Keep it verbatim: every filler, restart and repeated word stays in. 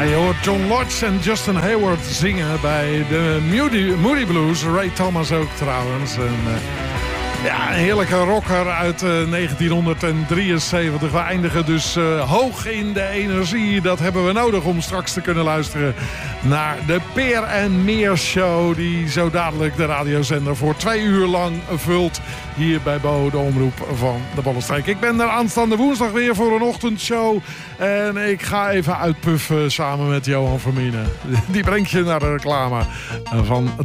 Ja, je hoort John Lodge en Justin Hayward zingen bij de Moody, Moody Blues. Ray Thomas ook trouwens. En, uh, ja, een heerlijke rocker uit uh, negentien drieënzeventig. We eindigen dus uh, hoog in de energie. Dat hebben we nodig om straks te kunnen luisteren naar de Peer en Meer Show. Die zo dadelijk de radiozender voor twee uur lang vult. Hier bij Bo, de omroep van de Bollenstreek. Ik ben er aanstaande woensdag weer voor een ochtendshow. En ik ga even uitpuffen samen met Johan Vermine. Die brengt je naar de reclame van